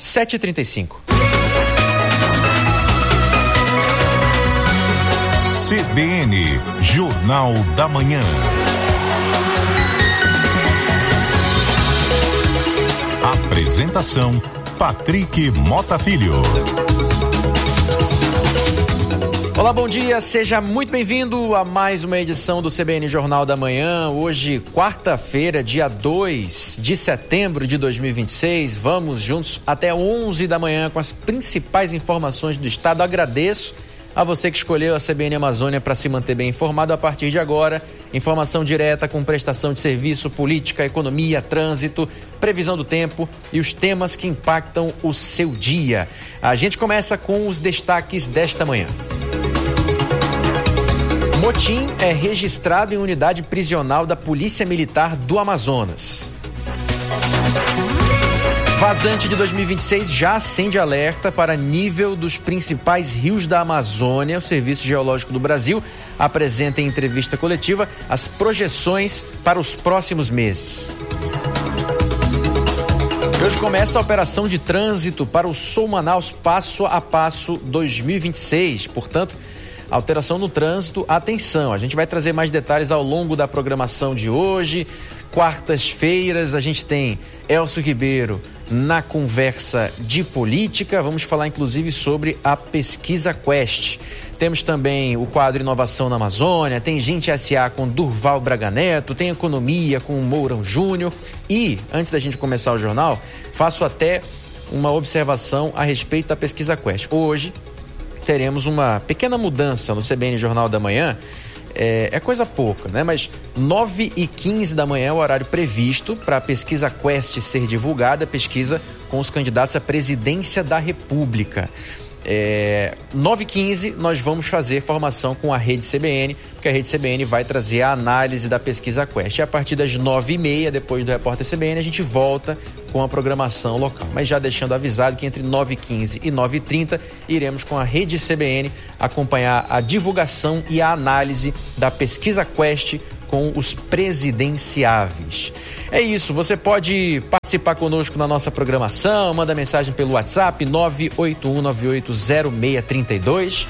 7h35. CBN, Jornal da Manhã. Apresentação, Patrick Mota Filho. Olá, bom dia, seja muito bem-vindo a mais uma edição do CBN Jornal da Manhã. Hoje, quarta-feira, dia 2 de setembro de 2026. Vamos juntos até 11 da manhã com as principais informações do estado. Agradeço a você que escolheu a CBN Amazônia para se manter bem informado a partir de agora. Informação direta com prestação de serviço, política, economia, trânsito, previsão do tempo e os temas que impactam o seu dia. A gente começa com os destaques desta manhã. Motim é registrado em unidade prisional da Polícia Militar do Amazonas. Vazante de 2026 já acende alerta para nível dos principais rios da Amazônia. O Serviço Geológico do Brasil apresenta em entrevista coletiva as projeções para os próximos meses. Hoje começa a operação de trânsito para o Sul Manaus Passo a Passo 2026. Portanto, alteração no trânsito, atenção. A gente vai trazer mais detalhes ao longo da programação de hoje. Quartas-feiras a gente tem Elcio Ribeiro na conversa de política. Vamos falar inclusive sobre a pesquisa Quest. Temos também o quadro Inovação na Amazônia, tem Gente S.A. com Durval Braga Neto, tem Economia com o Mourão Júnior. E, antes da gente começar o jornal, faço até uma observação a respeito da pesquisa Quest. Hoje teremos uma pequena mudança no CBN Jornal da Manhã. É coisa pouca, né? Mas 9h15 da manhã é o horário previsto para a pesquisa Quest ser divulgada, pesquisa com os candidatos à presidência da República. 9h15 nós vamos fazer formação com a Rede CBN, porque a Rede CBN vai trazer a análise da pesquisa Quest. E a partir das 9h30, depois do Repórter CBN, a gente volta com a programação local. Mas já deixando avisado que entre 9h15 e 9h30 iremos com a Rede CBN acompanhar a divulgação e a análise da pesquisa Quest com os presidenciáveis. É isso, você pode participar conosco na nossa programação, manda mensagem pelo WhatsApp 981980632,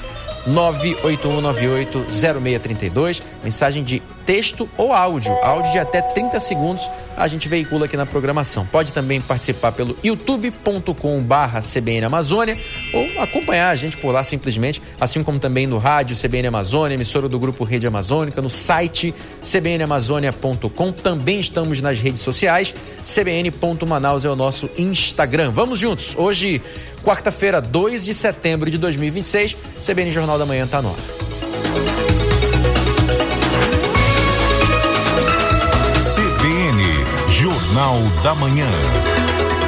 981980632, mensagem de texto ou áudio de até 30 segundos a gente veicula aqui na programação. Pode também participar pelo youtube.com/CBN Amazônia ou acompanhar a gente por lá simplesmente, assim como também no rádio CBN Amazônia, emissora do Grupo Rede Amazônica, no site cbnamazônia.com, também estamos nas redes sociais, cbn.manaus é o nosso Instagram. Vamos juntos, hoje, quarta-feira, 2 de setembro de 2026, CBN Jornal da Manhã está no ar. CBN, Jornal da Manhã.